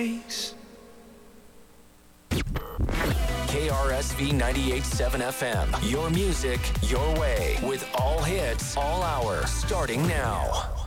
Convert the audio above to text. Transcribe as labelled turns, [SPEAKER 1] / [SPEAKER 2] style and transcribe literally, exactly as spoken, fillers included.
[SPEAKER 1] K R S V ninety-eight point seven F M. Your music, your way. With all hits, all hour. Starting now.